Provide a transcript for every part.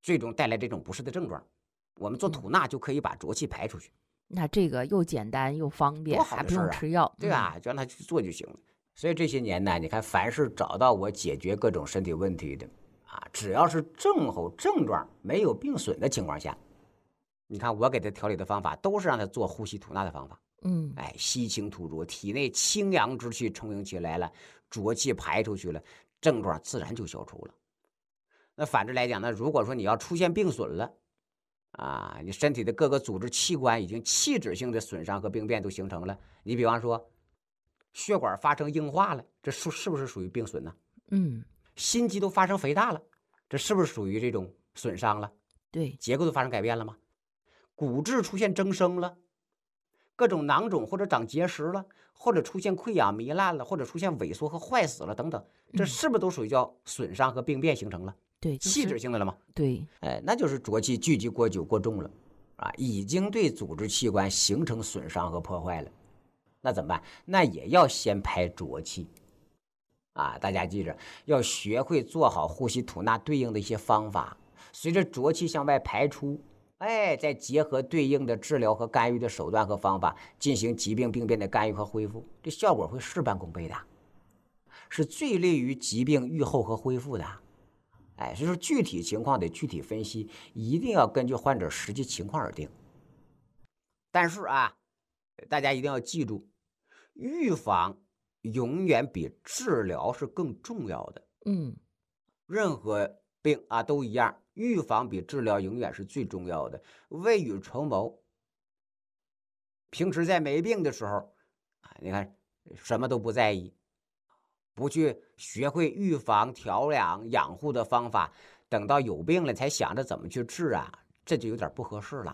最终带来这种不适的症状。我们做吐纳就可以把浊气排出去。 那这个又简单又方便，还不用吃药， 对吧？就让他去做就行了。所以这些年呢，你看，凡是找到我解决各种身体问题的只要是症候症状没有病损的情况下，你看我给他调理的方法都是让他做呼吸吐纳的方法。吸清吐浊，体内清阳之气充盈起来了，浊气排出去了，症状自然就消除了。那反之来讲呢，如果说你要出现病损了你身体的各个组织器官已经器质性的损伤和病变都形成了，你比方说血管发生硬化了，这是不是属于病损呢？心肌都发生肥大了，这是不是属于这种损伤了？ 对， 结构都发生改变了吗？骨质出现增生了，各种囊肿或者长结石了，或者出现溃疡糜烂了，或者出现萎缩和坏死了等等，这是不是都属于叫损伤和病变形成了？ 对， 器质性的了吗？ 对， 那就是浊气聚集过久过重了已经对组织器官形成损伤和破坏了。那怎么办？那也要先排浊气大家记着，要学会做好呼吸吐纳对应的一些方法，随着浊气向外排出，再结合对应的治疗和干预的手段和方法，进行疾病病变的干预和恢复，这效果会事半功倍的，是最利于疾病愈后和恢复的。所以说具体情况得具体分析，一定要根据患者实际情况而定。但是大家一定要记住，预防永远比治疗是更重要的。任何病都一样，预防比治疗永远是最重要的。未雨绸缪，平时在没病的时候你看什么都不在意，不去学会预防调养养护的方法，等到有病了才想着怎么去治这就有点不合适了。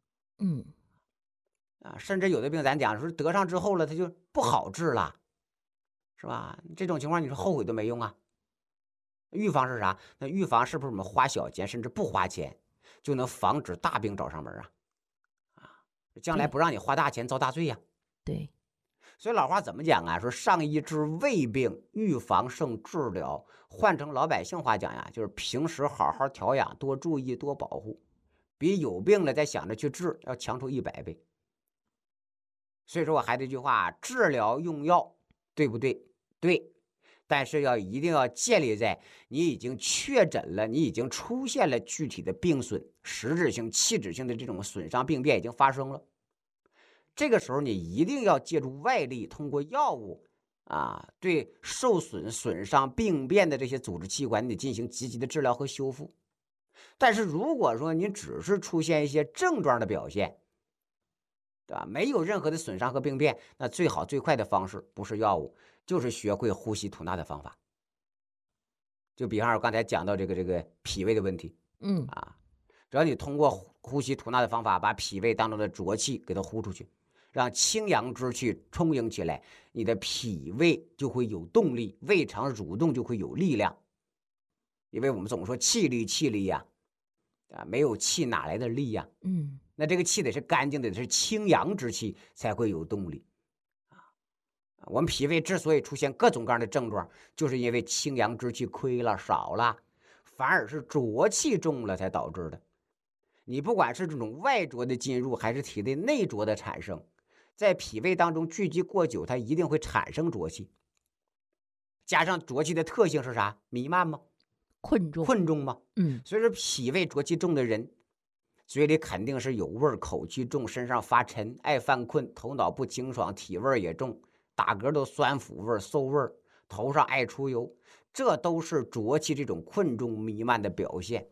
甚至有的病咱讲说得上之后了，它就不好治了，是吧？这种情况你说后悔都没用啊。预防是啥？那预防是不是我们花小钱甚至不花钱就能防止大病找上门将来不让你花大钱遭大罪呀。 对， 所以老话怎么讲说上医治未病，预防胜治疗。换成老百姓话讲就是平时好好调养，多注意多保护，比有病了再想着去治要强出100倍。所以说我还这句话，治疗用药对不对？对，但是一定要建立在你已经确诊了，你已经出现了具体的病损，实质性器质性的这种损伤病变已经发生了，这个时候你一定要借助外力，通过药物对受损损伤病变的这些组织器官你进行积极的治疗和修复。但是如果说你只是出现一些症状的表现，对吧？没有任何的损伤和病变，那最好最快的方式不是药物，就是学会呼吸吐纳的方法。就比方说刚才讲到这个脾胃的问题，只要你通过呼吸吐纳的方法，把脾胃当中的浊气给它呼出去，让清阳之气充盈起来，你的脾胃就会有动力，胃肠蠕动就会有力量。因为我们总说气力气力呀，没有气哪来的力呀？那这个气得是干净的，得是清阳之气才会有动力我们脾胃之所以出现各种各样的症状，就是因为清阳之气亏了少了，反而是浊气重了才导致的。你不管是这种外浊的进入，还是体内内浊的产生，在脾胃当中聚集过久，它一定会产生浊气。加上浊气的特性是啥？弥漫吗？ 困重吗？所以说脾胃浊气重的人，嘴里肯定是有味，口气重，身上发沉，爱犯困，头脑不清爽，体味也重，打嗝都酸腐味、馊味，头上爱出油，这都是浊气这种困重弥漫的表现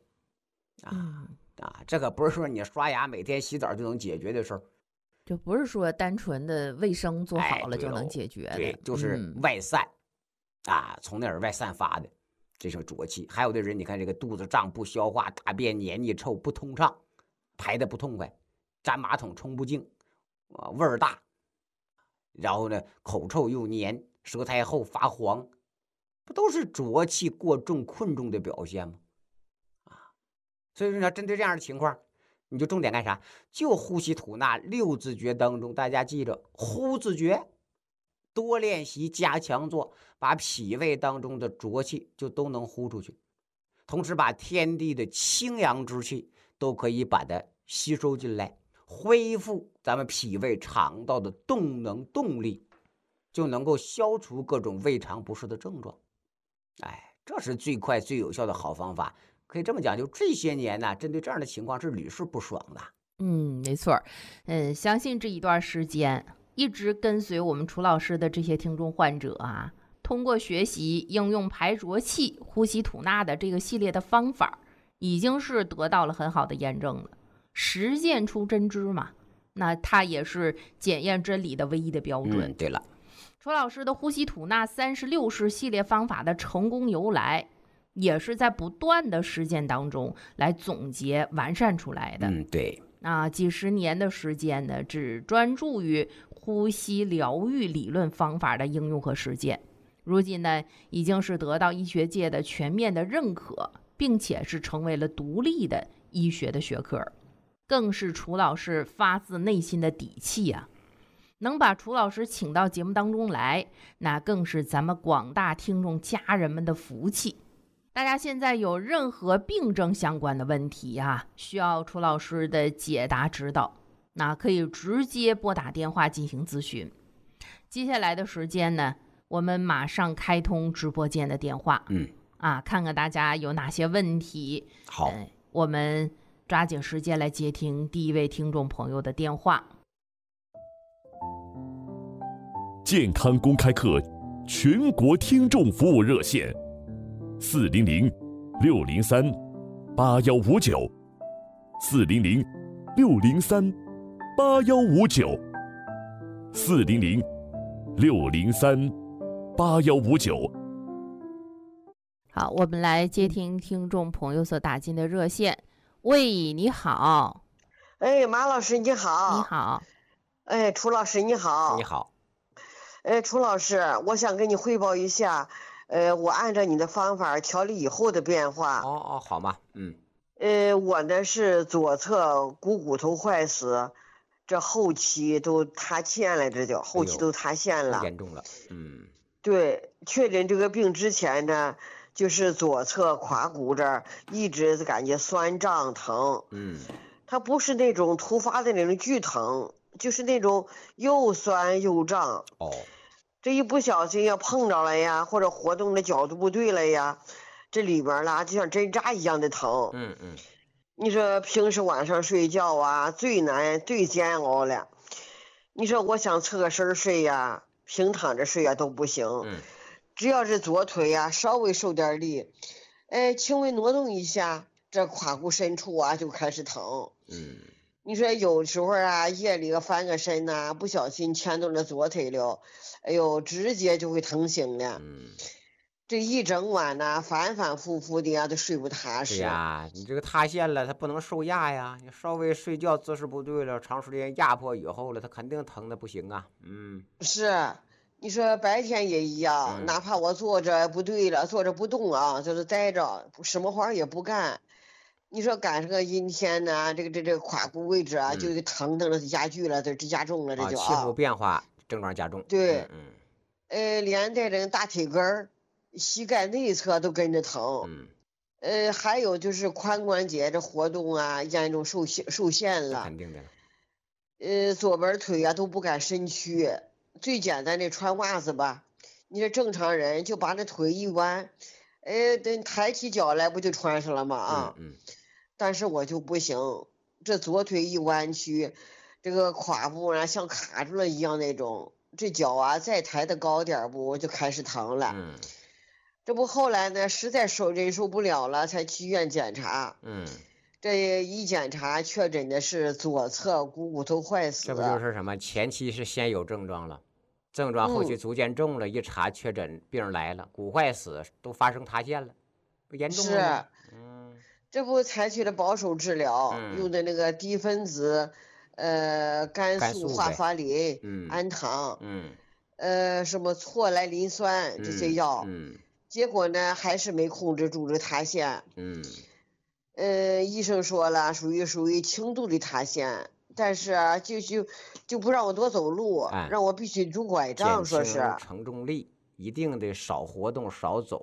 这可不是说你刷牙每天洗澡就能解决的事儿， 就不是说单纯的卫生做好了就能解决的。 对，就是外散从内而外散发的这种浊气。还有的人你看这个肚子胀不消化，大便黏腻臭不通畅，排的不痛快，粘马桶冲不净味儿大，然后呢口臭又黏，舌苔厚发黄，不都是浊气过重困重的表现吗？所以说要针对这样的情况，你就重点干啥？就呼吸吐纳6字诀当中，大家记着呼字诀，多练习加强做，把脾胃当中的浊气就都能呼出去。 同时把天地的清阳之气都可以把它吸收进来，恢复咱们脾胃肠道的动能动力，就能够消除各种胃肠不适的症状。哎，这是最快最有效的好方法。可以这么讲，就这些年呢，针对这样的情况是屡试不爽的。 没错。相信这一段时间一直跟随我们楚老师的这些听众患者啊，通过学习应用排浊气、呼吸吐纳的这个系列的方法，已经是得到了很好的验证了。实践出真知嘛，那它也是检验真理的唯一的标准。 对了， 楚老师的呼吸吐纳36式系列方法的成功由来，也是在不断的实践当中来总结完善出来的。 对。 那几十年的时间呢，只专注于呼吸疗愈理论方法的应用和实践。如今呢，已经是得到医学界的全面的认可，并且是成为了独立的医学的学科，更是楚老师发自内心的底气啊！能把楚老师请到节目当中来，那更是咱们广大听众家人们的福气。大家现在有任何病症相关的问题啊，需要楚老师的解答指导，那可以直接拨打电话进行咨询。接下来的时间呢，我们马上开通直播间的电话，看看大家有哪些问题。 好， 我们抓紧时间来接听第一位听众朋友的电话。 健康公开课全国听众服务热线400-603-8159，400-603-8159。 好，我们来接听听众朋友所打进的热线。喂，你好。 哎，马老师你好。 你好。 哎，楚老师你好。 你好。 楚老师，我想跟你汇报一下，我按照你的方法调理以后的变化。 好嘛。 我呢是左侧股头坏死，这后期都塌陷了，这叫后期都塌陷了， 严重了。 对，确诊这个病之前呢，就是左侧胯骨这儿一直感觉酸胀疼。它不是那种突发的那种剧疼，就是那种又酸又胀。这一不小心要碰着了呀，或者活动的角度不对了呀，这里边啦就像针扎一样的疼。你说平时晚上睡觉啊，最难最煎熬了。你说我想侧个身睡呀，平躺着睡呀都不行。只要是左腿呀稍微受点力，轻微挪动一下，这胯骨深处啊就开始疼。你说有时候啊，夜里翻个身呐，不小心牵动了左腿了，哎呦，直接就会疼醒了。这一整晚呢，反反复复的呀，都睡不踏实。 对呀，你这个塌陷了，它不能受压呀。你稍微睡觉姿势不对了，长时间压迫以后了，它肯定疼的不行啊。 是，你说白天也一样，哪怕我坐着不对了，坐着不动啊，就是待着，什么活也不干。你说赶上个阴天呢，这个胯骨位置啊，就疼的加剧了，这加重了，这就气候变化症状加重。 对，连带着大腿根儿、膝盖内侧都跟着疼。还有就是髋关节这活动啊，严重受限了。 肯定的。 左边腿啊都不敢伸屈，最简单的穿袜子吧，你说正常人就把那腿一弯，等抬起脚来不就穿上了吗？但是我就不行，这左腿一弯曲，这个胯部啊像卡住了一样那种，这脚啊再抬得高点不就开始疼了。这不后来呢，实在忍受不了了，才去医院检查。这一检查确诊的是左侧股头坏死。 这不就是什么？前期是先有症状了，症状后期逐渐重了，一查确诊病来了，骨坏死都发生塌陷了，不严重了吗？ 这不采取了保守治疗，用的那个低分子甘肃华法林、氨糖，什么唑来磷酸这些药，结果呢还是没控制住这塌陷。医生说了，属于轻度的塌陷，但是啊就不让我多走路，让我必须拄拐杖，说是承重力，一定得少活动少走。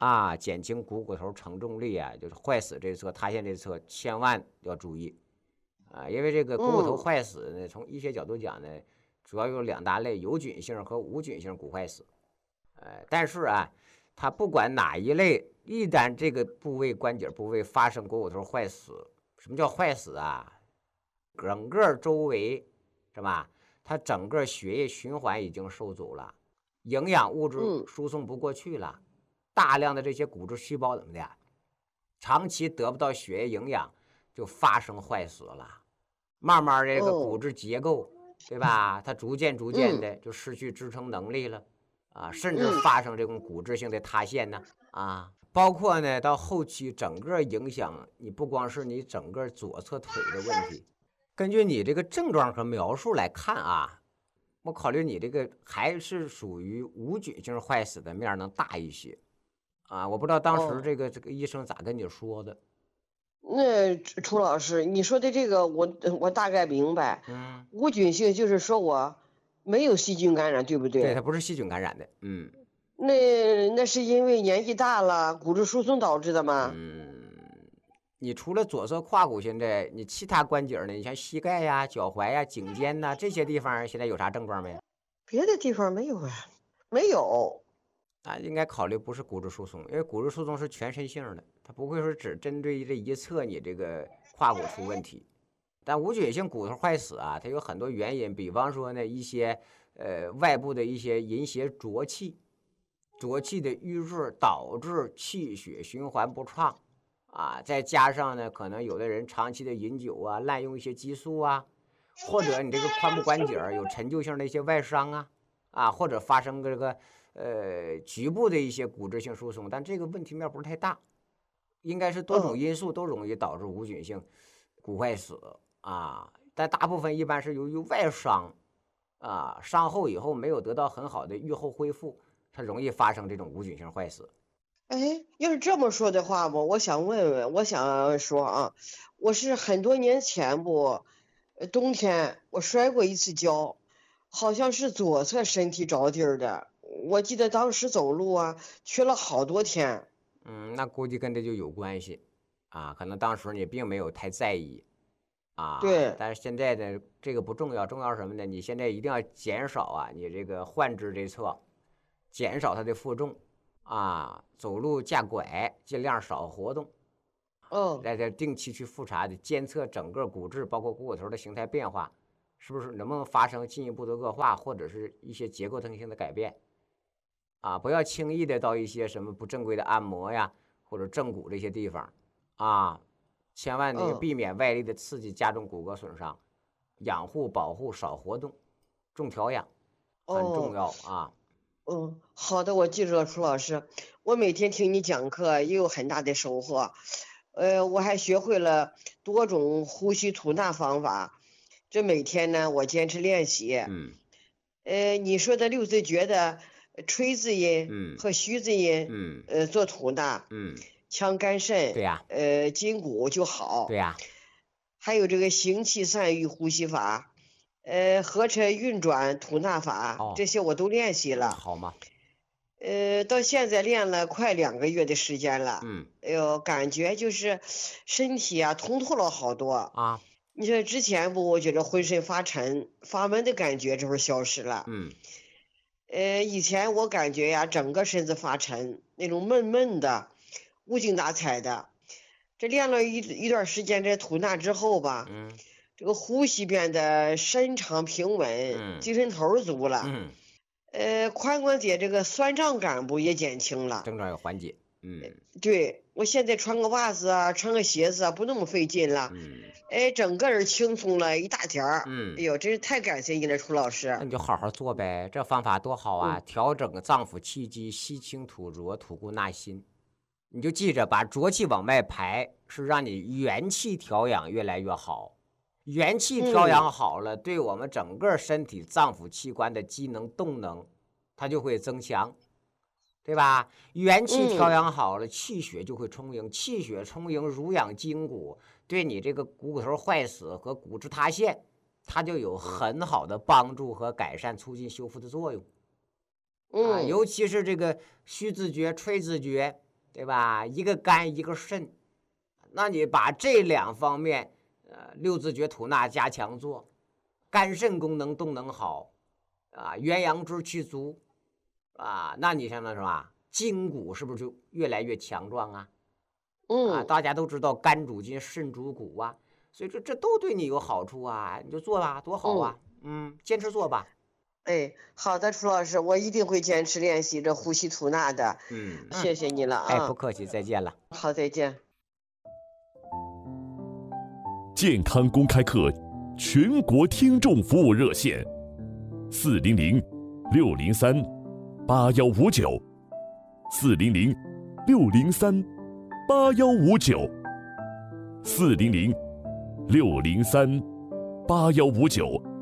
啊，减轻股骨头承重力啊，就是坏死这侧、塌陷这侧，千万要注意啊，因为这个股骨头坏死呢，从医学角度讲呢，主要有2大类，有菌性和无菌性骨坏死。但是啊，它不管哪一类，一旦这个部位关节部位发生股骨头坏死，什么叫坏死啊？整个周围是吧？它整个血液循环已经受阻了，营养物质输送不过去了，大量的这些骨质细胞怎么的，长期得不到血液营养，就发生坏死了。慢慢这个骨质结构，对吧？它逐渐的就失去支撑能力了。啊，甚至发生这种骨质性的塌陷呢，啊，包括呢到后期整个影响你不光是你整个左侧腿的问题，根据你这个症状和描述来看啊，我考虑你这个还是属于无菌性坏死的面能大一些，啊，我不知道当时这个医生咋跟你说的。 那楚老师，你说的这个我大概明白，无菌性就是说我没有细菌感染，对不对？ 对，它不是细菌感染的， 那是因为年纪大了，骨质疏松导致的吗？ 你除了左侧胯骨现在，你其他关节呢？你像膝盖呀、脚踝呀、颈肩呐这些地方，现在有啥症状没？ 别的地方没有啊，没有。 啊，应该考虑不是骨质疏松，因为骨质疏松是全身性的，它不会说只针对这一侧你这个胯骨出问题。但无菌性骨头坏死啊，它有很多原因，比方说呢，一些外部的一些淫邪浊气的淤滞导致气血循环不畅啊，再加上呢，可能有的人长期的饮酒啊，滥用一些激素啊，或者你这个髋部关节有陈旧性的一些外伤啊，或者发生这个局部的一些骨质性疏松，但这个问题面不是太大，应该是多种因素都容易导致无菌性骨坏死。啊，但大部分一般是由于外伤，啊，伤后以后没有得到很好的愈后恢复，它容易发生这种无菌性坏死。 哎，要是这么说的话吧，我想说啊，我是很多年前冬天我摔过一次跤，好像是左侧身体着地儿的，我记得当时走路啊，缺了好多天。 那估计跟这就有关系，啊，可能当时你并没有太在意。啊， 对， 但是现在呢，这个不重要，重要是什么呢？你现在一定要减少啊，你这个患肢这侧，减少它的负重，啊，走路架拐尽量少活动，来定期去复查的监测整个骨质，包括股骨头的形态变化，是不是能不能发生进一步的恶化，或者是一些结构特性的改变，啊，不要轻易的到一些什么不正规的按摩呀，或者正骨这些地方，啊。千万得避免外力的刺激加重骨骼损伤，养护保护少活动，重调养很重要啊。 好的，我记住了，楚老师，我每天听你讲课也有很大的收获，我还学会了多种呼吸吐纳方法，这每天呢我坚持练习。你说的六字诀的吹字音和虚字音，做吐纳，强肝肾， 对呀， 筋骨就好， 对呀， 还有这个行气散郁呼吸法，合成运转吐纳法，这些我都练习了， 好吗？ 到现在练了快2个月的时间了，哎呦，感觉就是身体啊通透了好多啊。 你说之前我觉得浑身发沉发闷的感觉这会消失了，以前我感觉呀整个身子发沉，那种闷闷的。无精打采的，这练了一段时间这吐纳之后吧，这个呼吸变得深长平稳，精神头足了，髋关节这个酸胀感不也减轻了， 症状有缓解， 对，我现在穿个袜子啊，穿个鞋子啊，不那么费劲了，整个人轻松了一大点儿，哎呦，真是太感谢你了，楚老师。 那你就好好做呗，这方法多好啊，调整脏腑气机，吸清吐浊，吐故纳新。你就记着，把浊气往外排，是让你元气调养越来越好。元气调养好了，对我们整个身体脏腑器官的机能动能，它就会增强，对吧？元气调养好了，气血就会充盈，气血充盈，濡养筋骨，对你这个股骨头坏死和骨质塌陷，它就有很好的帮助和改善、促进修复的作用。尤其是这个虚字诀、吹字诀。 对吧？一个肝，一个肾，那你把这2方面，六字诀吐纳加强做，肝肾功能都能好，元阳之气足，那你想想是吧？筋骨是不是就越来越强壮啊？大家都知道肝主筋，肾主骨啊，所以说这都对你有好处啊，你就做吧，多好啊！坚持做吧。 哎，好的，楚老师，我一定会坚持练习这呼吸吐纳的。谢谢你了啊！ 哎，不客气，再见了。 好，再见。 健康公开课全国听众服务热线400-603-8159，400-603-8159。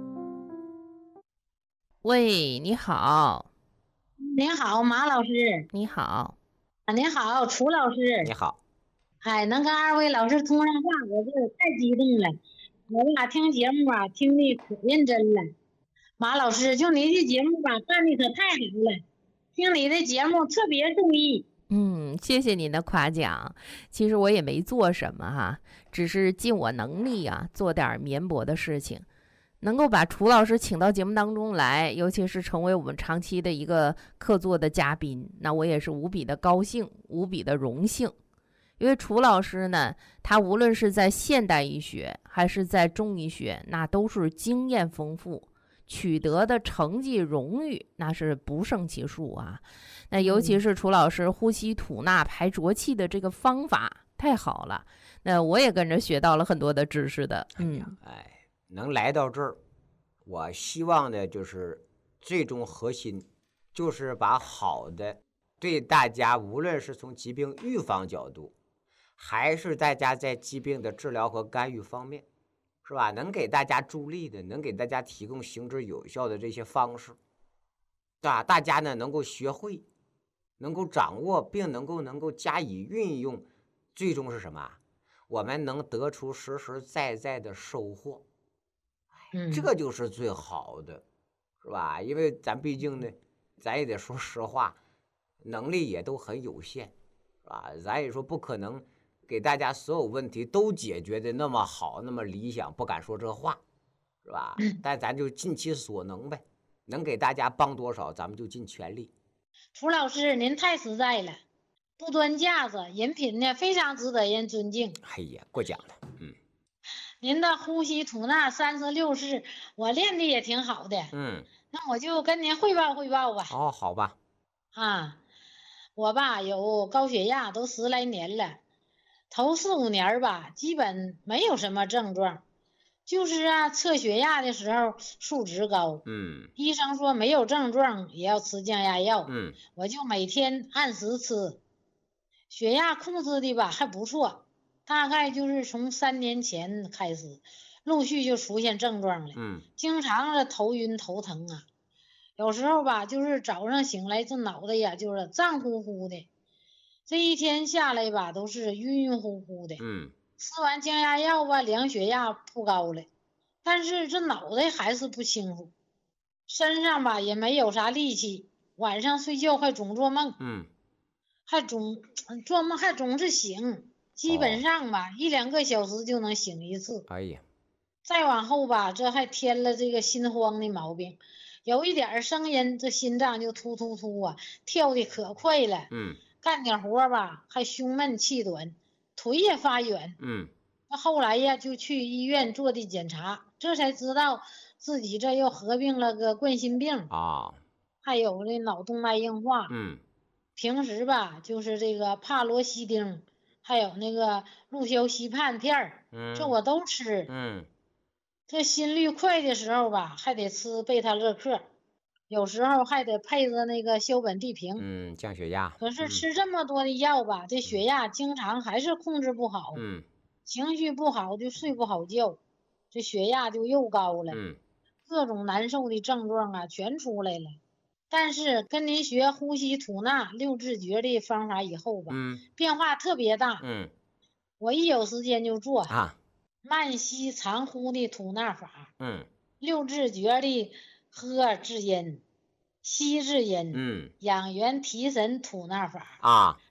喂，你好。 您好，马老师。 你好。 您好，楚老师。 你好。 哎，能跟2位老师通上话，我这太激动了。我俩听节目吧，听的可认真了。马老师，就你的节目吧，办的可太好了，听你的节目特别注意。 谢谢您的夸奖。其实我也没做什么哈，只是尽我能力做点绵薄的事情。能够把楚老师请到节目当中来，尤其是成为我们长期的一个客座的嘉宾，那我也是无比的高兴，无比的荣幸。因为楚老师呢，他无论是在现代医学还是在中医学，那都是经验丰富，取得的成绩荣誉那是不胜其数啊。那尤其是楚老师呼吸吐纳排浊气的这个方法太好了，那我也跟着学到了很多的知识的。 能来到这儿，我希望的就是最终核心就是把好的对大家，无论是从疾病预防角度，还是大家在疾病的治疗和干预方面，是吧？能给大家助力的，能给大家提供行之有效的这些方式，大家呢能够学会，能够掌握，并能够加以运用，最终是什么？我们能得出实实在在的收获。这就是最好的，是吧？因为咱毕竟呢，咱也得说实话，能力也都很有限，是吧？咱也说不可能给大家所有问题都解决的那么好，那么理想，不敢说这话，是吧？但咱就尽其所能呗，能给大家帮多少，咱们就尽全力。 楚老师，您太实在了，不端架子，人品呢非常值得人尊敬。 哎呀，过奖了。 您的呼吸吐纳36式，我练的也挺好的。那我就跟您汇报汇报吧。 好吧。 我吧有高血压都10来年了，头4、5年吧，基本没有什么症状，就是测血压的时候数值高。医生说没有症状也要吃降压药。我就每天按时吃，血压控制的吧还不错。大概就是从3年前开始，陆续就出现症状了。经常的头晕头疼啊，有时候吧，就是早上醒来这脑袋呀，就是胀乎乎的，这一天下来吧，都是晕晕乎乎的。吃完降压药吧，量血压不高了，但是这脑袋还是不清楚，身上吧也没有啥力气，晚上睡觉还总做梦。还总做梦还总是醒。基本上吧，1、2个小时就能醒一次。 哎呀， 再往后吧，这还添了这个心慌的毛病，有一点声音，这心脏就突突突跳的可快了。干点活吧，还胸闷气短，腿也发软。那后来呀，就去医院做的检查，这才知道自己这又合并了个冠心病还有这脑动脉硬化。平时吧，就是这个帕罗西丁。还有那个氯硝西泮片这我都吃。这心率快的时候吧，还得吃贝塔乐克，有时候还得配着那个硝苯地平。 降血压。 可是吃这么多的药吧，这血压经常还是控制不好。情绪不好就睡不好觉，这血压就又高了。各种难受的症状全出来了。但是跟您学呼吸吐纳6字诀的方法以后吧，变化特别大。我一有时间就做慢吸长呼的吐纳法。6字诀的喝制阴、吸制阴、养元提神吐纳法。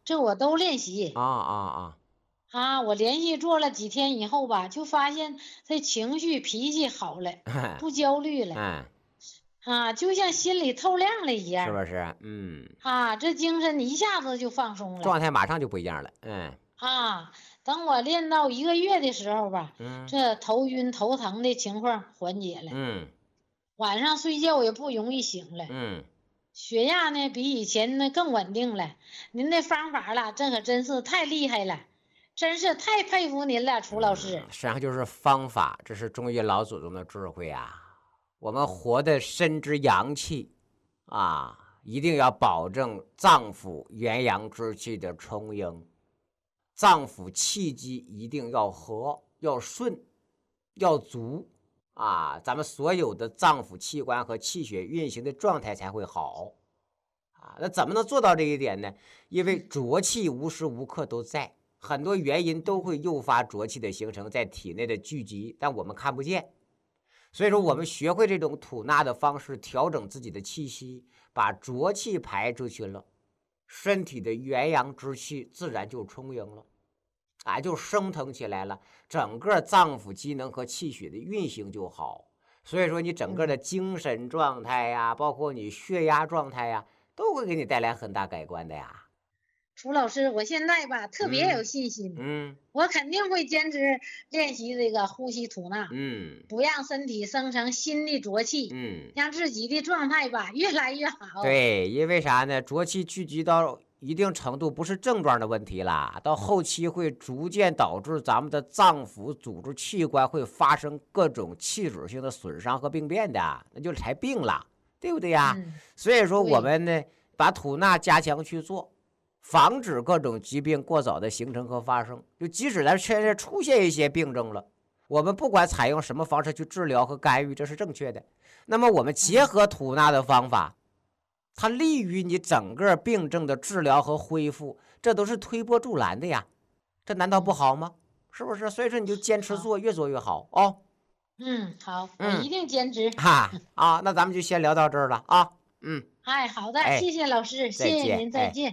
这我都练习。我连续做了几天以后吧，就发现这情绪脾气好了，不焦虑了。就像心里透亮了一样， 是不是？ 这精神一下子就放松了， 状态马上就不一样了。 等我练到1个月的时候吧，这头晕头疼的情况缓解了。晚上睡觉也不容易醒了。血压呢比以前呢更稳定了。您的方法了，这可真是太厉害了，真是太佩服您了，楚老师。 实际上就是方法，这是中医老祖宗的智慧啊。我们活的身之阳气一定要保证脏腑元阳之气的充盈，脏腑气机一定要和，要顺，要足咱们所有的脏腑器官和气血运行的状态才会好那怎么能做到这一点呢？因为浊气无时无刻都在，很多原因都会诱发浊气的形成，在体内的聚集，但我们看不见。所以说我们学会这种吐纳的方式，调整自己的气息，把浊气排出去了，身体的元阳之气自然就充盈了就升腾起来了，整个脏腑机能和气血的运行就好。所以说你整个的精神状态呀，包括你血压状态呀，都会给你带来很大改观的呀。 楚老师，我现在吧特别有信心，我肯定会坚持练习这个呼吸吐纳，不让身体生成新的浊气，让自己的状态吧越来越好。 对，因为啥呢？浊气聚集到一定程度，不是症状的问题啦，到后期会逐渐导致咱们的脏腑、组织、器官会发生各种器质性的损伤和病变的，那就才病了，对不对呀？所以说我们呢，把吐纳加强去做。防止各种疾病过早的形成和发生，就即使咱确实出现一些病症了，我们不管采用什么方式去治疗和干预，这是正确的。那么我们结合吐纳的方法，它利于你整个病症的治疗和恢复，这都是推波助澜的呀，这难道不好吗？是不是？所以说你就坚持做，越做越好哦。 好，我一定坚持。 那咱们就先聊到这儿了啊。 好的，谢谢老师，谢谢您，再见。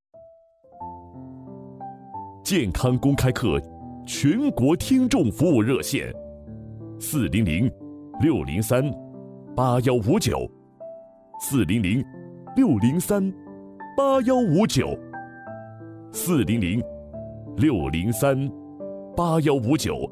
健康公开课全国听众服务热线 400-603-8159，400-603-8159。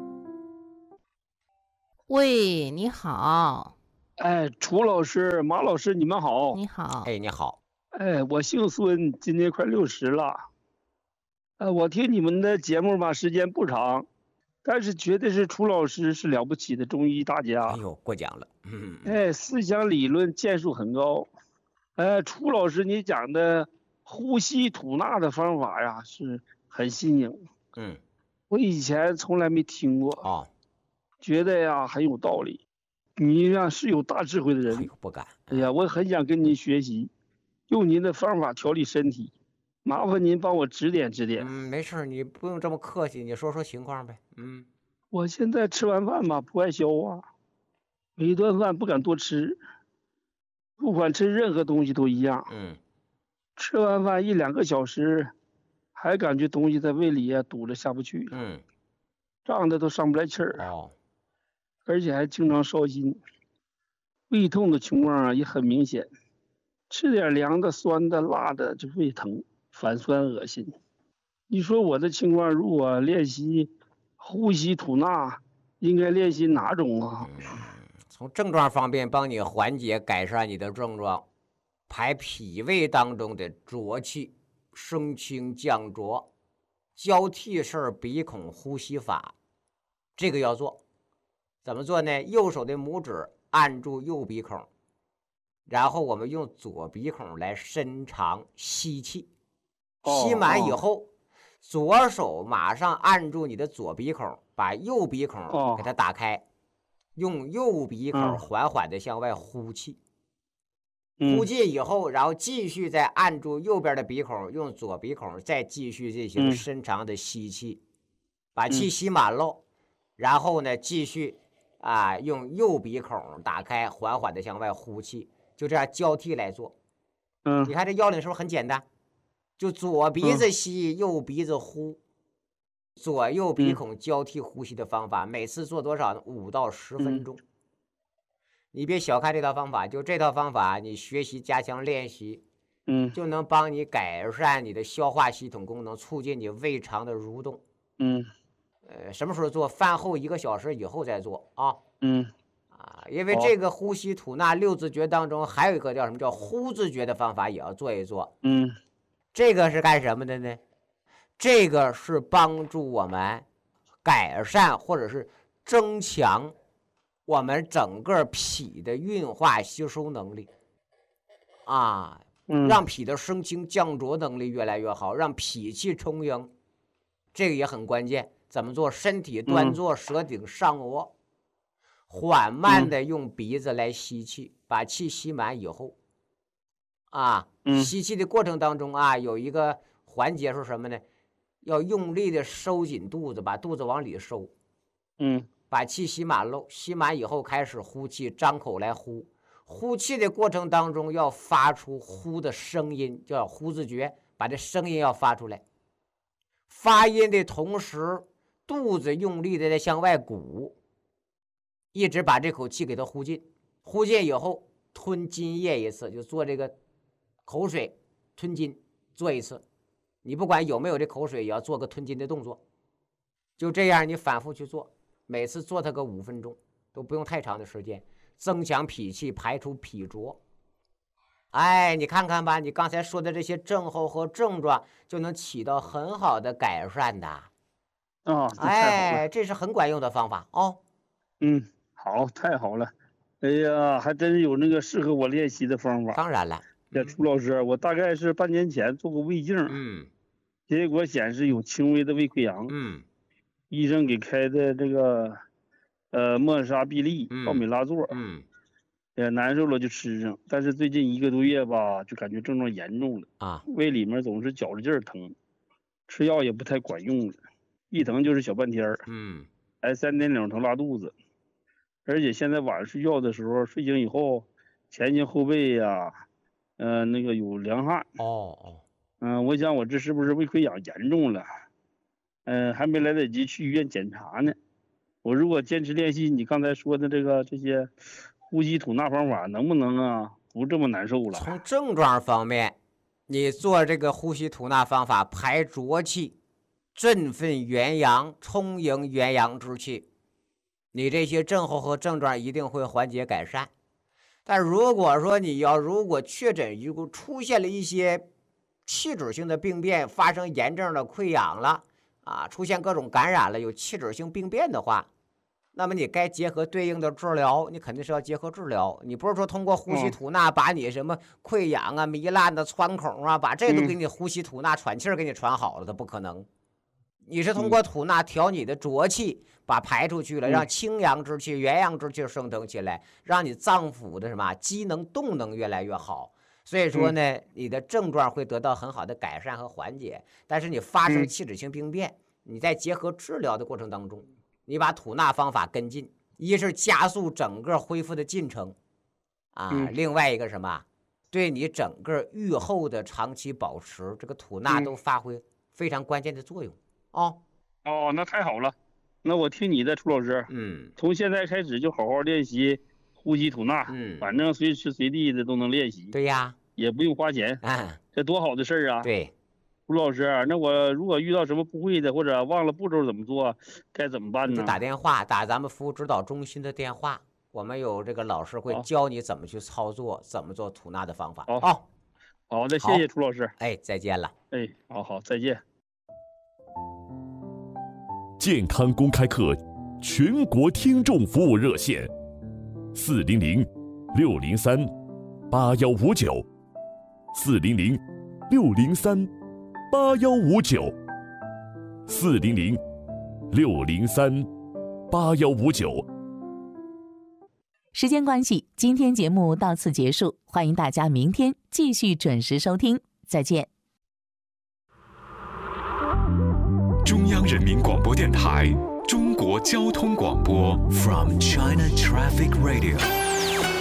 喂，你好。 楚老师、马老师，你们好。 你好。 你好。 我姓孙，今年快60了。我听你们的节目吧，时间不长，但是觉得是楚老师是了不起的中医大家。 过奖了。 思想理论建树很高。楚老师你讲的呼吸吐纳的方法呀，是很新颖。我以前从来没听过。觉得呀很有道理。你呀是有大智慧的人。 不敢。 我很想跟您学习，用您的方法调理身体。麻烦您帮我指点指点。 没事，你不用这么客气，你说说情况呗。 我现在吃完饭吧不爱消化，每一顿饭不敢多吃，不管吃任何东西都一样。吃完饭1、2个小时，还感觉东西在胃里堵着下不去。胀的都上不来气儿。而且还经常烧心，胃痛的情况也很明显，吃点凉的、酸的、辣的就胃疼。反酸恶心，你说我的情况，如果练习呼吸吐纳，应该练习哪种啊？ 从症状方面帮你缓解改善你的症状，排脾胃当中的浊气，升清降浊，交替式鼻孔呼吸法，这个要做。怎么做呢？右手的拇指按住右鼻孔，然后我们用左鼻孔来伸长吸气。吸满以后，左手马上按住你的左鼻孔，把右鼻孔给它打开，用右鼻孔缓缓的向外呼气。呼气以后，然后继续再按住右边的鼻孔，用左鼻孔再继续进行伸长的吸气，把气吸满了，然后呢继续用右鼻孔打开，缓缓的向外呼气，就这样交替来做。你看这要领是不是很简单？ 就左鼻子吸，右鼻子呼，左右鼻孔交替呼吸的方法，每次做多少呢？5到10分钟。你别小看这套方法，就这套方法，你学习加强练习，就能帮你改善你的消化系统功能，促进你胃肠的蠕动。什么时候做？饭后1个小时以后再做啊。因为这个呼吸吐纳6字诀当中还有一个叫什么叫呼字诀的方法，也要做一做。这个是干什么的呢？这个是帮助我们改善或者是增强我们整个脾的运化吸收能力啊，让脾的升清降浊能力越来越好，让脾气充盈，这个也很关键。怎么做？身体端坐，舌顶上颚，缓慢的用鼻子来吸气，把气吸满以后吸气的过程当中有一个环节是什么呢？要用力的收紧肚子，把肚子往里收，把气吸满喽。吸满以后开始呼气，张口来呼。呼气的过程当中要发出呼的声音，叫呼字诀，把这声音要发出来。发音的同时，肚子用力的在向外鼓，一直把这口气给它呼进。呼进以后，吞津液一次，就做这个口水吞津做一次。你不管有没有这口水，也要做个吞津的动作。就这样，你反复去做，每次做它个5分钟，都不用太长的时间，增强脾气，排除脾浊。你看看吧，你刚才说的这些症候和症状，就能起到很好的改善的。这是很管用的方法哦。 好，太好了。哎呀，还真有那个适合我练习的方法。 当然了。 楚老师，我大概是半年前做过胃镜，结果显示有轻微的胃溃疡，医生给开的这个莫沙必利、奥美拉唑，也难受了就吃上，但是最近1个多月吧，就感觉症状严重了胃里面总是绞着劲儿疼，吃药也不太管用了，一疼就是小半天还3点2疼拉肚子，而且现在晚上睡觉的时候，睡醒以后前肩后背那个有凉汗。我想我这是不是胃溃疡严重了？还没来得及去医院检查呢。我如果坚持练习你刚才说的这些呼吸吐纳方法，能不能不这么难受了？ 从症状方面，你做这个呼吸吐纳方法，排浊气，振奋元阳，充盈元阳之气，你这些症候和症状一定会缓解改善。但如果说如果确诊如果出现了一些器质性的病变，发生炎症的溃疡了出现各种感染了，有器质性病变的话，那么你该结合对应的治疗，你肯定是要结合治疗。你不是说通过呼吸吐纳把你什么溃疡糜烂的穿孔把这都给你呼吸吐纳喘气儿给你传好了的，不可能。你是通过吐纳调你的浊气，把排出去了，让清阳之气、元阳之气升腾起来，让你脏腑的机能动能越来越好。所以说呢，你的症状会得到很好的改善和缓解。但是你发生器质性病变，你在结合治疗的过程当中，你把吐纳方法跟进，一是加速整个恢复的进程另外一个什么，对你整个愈后的长期保持，这个吐纳都发挥非常关键的作用。 那太好了，那我听你的，楚老师，从现在开始就好好练习呼吸吐纳，反正随时随地的都能练习。 对呀， 也不用花钱，这多好的事儿啊！ 对， 楚老师，那我如果遇到什么不会的，或者忘了步骤怎么做，该怎么办呢？ 就打电话，打咱们服务指导中心的电话，我们有这个老师会教你怎么去操作，怎么做吐纳的方法。 好的，谢谢楚老师。 再见了。 好，再见。 健康公开课全国听众服务热线：400-603-8159 400-603-8159 400-603-8159。 时间关系，今天节目到此结束，欢迎大家明天继续准时收听，再见。 中央人民广播电台中国交通广播 From China Traffic Radio